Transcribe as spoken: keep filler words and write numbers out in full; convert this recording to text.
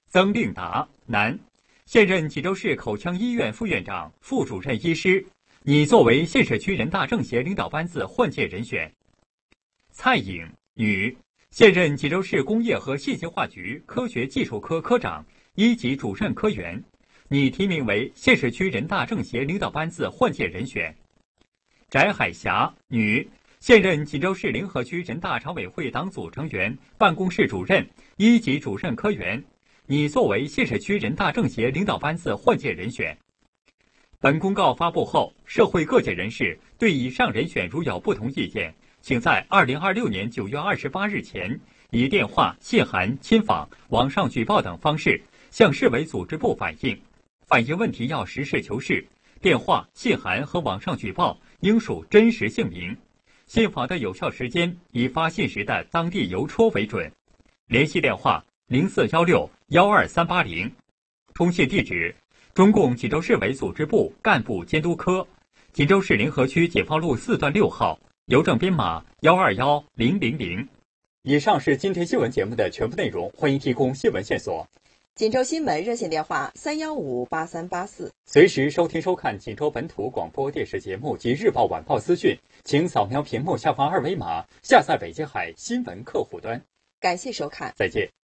曾令达，男，现任济州市口腔医院副院长、副主任医师，拟作为县社区人大政协领导班子换届人选。蔡颖，女，现任济州市工业和信息化局科学技术科科长、一级主任科员，拟提名为县社区人大政协领导班子换届人选。翟海霞，女，现任济州市临河区人大常委会党组成员、办公室主任、一级主任科员，拟作为县社区人大政协领导班子换届人选。本公告发布后，社会各界人士对以上人选如有不同意见，请在二零二六年九月二十八日前，以电话、信函、亲访、网上举报等方式向市委组织部反映。反映问题要实事求是，电话、信函和网上举报应属真实姓名。信访的有效时间以发信时的当地邮戳为准。联系电话零四幺六幺二三八零，通信地址中共济州市委组织部干部监督科，济州市临河区解放路四段六号，邮政编码幺二幺零零零。以上是今天新闻节目的全部内容，欢迎提供新闻线索。 锦州新闻热线电话三幺五八三八四， 随时收听收看锦州本土广播电视节目及日报晚报资讯，请扫描屏幕下方二维码下载北京海新闻客户端。 感谢收看， 再见。